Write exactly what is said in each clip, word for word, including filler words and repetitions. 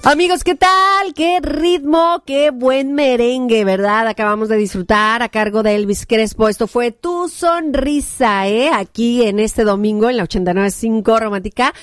Amigos, ¿qué tal? ¡Qué ritmo! ¡Qué buen merengue!, ¿verdad? Acabamos de disfrutar a cargo de Elvis Crespo. Esto fue Tu Sonrisa, ¿eh? Aquí en este domingo en la ochenta y nueve punto cinco Romántica.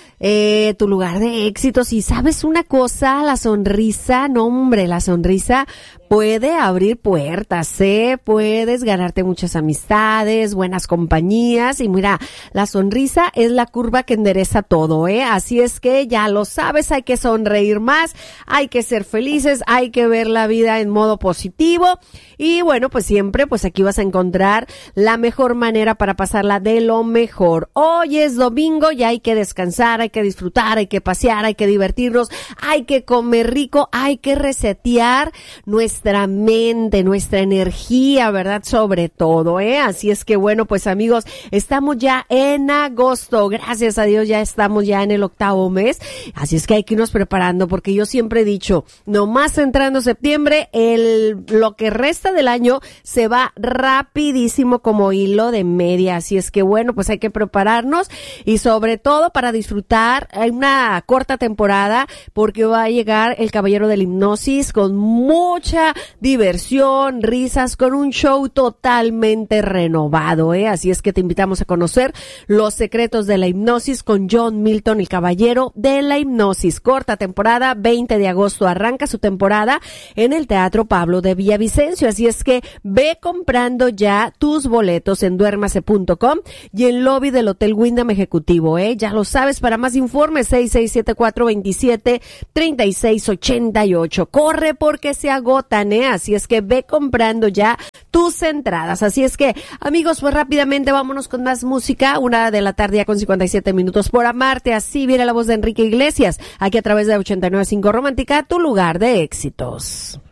Eh, tu lugar de éxitos. Y ¿sabes una cosa? La sonrisa, no hombre, la sonrisa puede abrir puertas, ¿eh? Puedes ganarte muchas amistades, buenas compañías y mira, la sonrisa es la curva que endereza todo, ¿eh? Así es que ya lo sabes, hay que sonreír más, hay que ser felices, hay que ver la vida en modo positivo y bueno, pues siempre, pues aquí vas a encontrar la mejor manera para pasarla de lo mejor. Hoy es domingo y hay que descansar, hay que disfrutar, hay que pasear, hay que divertirnos, hay que comer rico, hay que resetear nuestra nuestra mente, nuestra energía, ¿verdad? Sobre todo, ¿eh? Así es que bueno, pues amigos, estamos ya en agosto, gracias a Dios ya estamos ya en el octavo mes, así es que hay que irnos preparando porque yo siempre he dicho, nomás entrando septiembre, el, lo que resta del año se va rapidísimo como hilo de media, así es que bueno, pues hay que prepararnos y sobre todo para disfrutar una corta temporada porque va a llegar el Caballero de la Hipnosis con mucha diversión, risas, con un show totalmente renovado, ¿eh? Así es que te invitamos a conocer los secretos de la hipnosis con John Milton, el Caballero de la Hipnosis. Corta temporada, veinte de agosto arranca su temporada en el Teatro Pablo de Villavicencio. Así es que ve comprando ya tus boletos en duérmase punto com y en lobby del Hotel Wyndham Ejecutivo, ¿eh? Ya lo sabes, para más informes, seis seis siete cuatro, veintisiete, treinta y seis ochenta y ocho. Corre porque se agotan, ¿eh? Así es que ve comprando ya tus entradas. Así es que, amigos, pues rápidamente vámonos con más música. Una de la tarde ya con cincuenta y siete minutos. Por amarte, así viene la voz de Enrique Iglesias, aquí a través de ochenta y nueve punto cinco Romántica, tu lugar de éxitos.